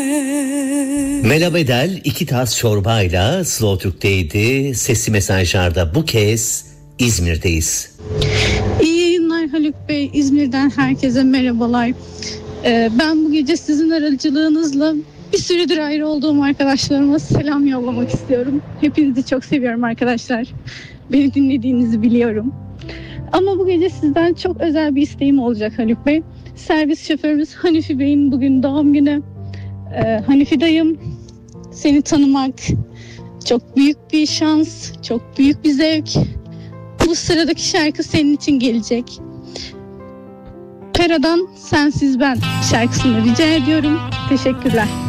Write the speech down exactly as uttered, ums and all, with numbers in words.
Mela Bedel iki tas çorbayla Slow Türk'teydi. Sesli mesajlarda bu kez İzmir'deyiz. İyi yayınlar Haluk Bey. İzmir'den herkese merhabalar. Ee, ben bu gece sizin aracılığınızla bir süredir ayrı olduğum arkadaşlarıma selam yollamak istiyorum. Hepinizi çok seviyorum arkadaşlar. Beni dinlediğinizi biliyorum. Ama bu gece sizden çok özel bir isteğim olacak Haluk Bey. Servis şoförümüz Hanifi Bey'in bugün doğum günü. Ee, Hanifi dayım, seni tanımak çok büyük bir şans, çok büyük bir zevk. Bu sıradaki şarkı senin için gelecek. Pera'dan Sensiz Ben şarkısını rica ediyorum. Teşekkürler.